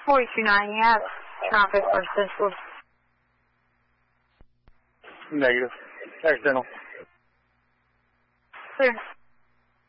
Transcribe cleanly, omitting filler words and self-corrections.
42.9, you have traffic for Central. Negative. External. Clear.